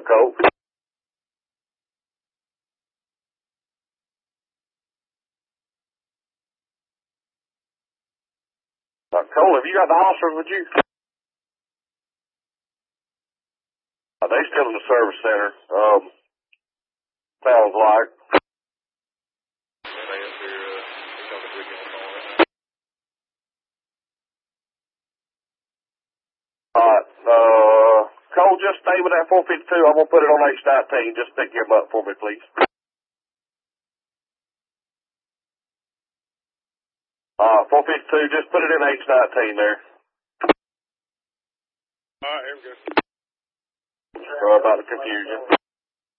Cole? Cole, have you got the officers with you? They still in the service center. Sounds like. Alright, Cole, just stay with that 452. I'm gonna put it on H19. Just pick him up for me, please. 452, just put it in H19 there. Alright, here we go. Sorry about the confusion.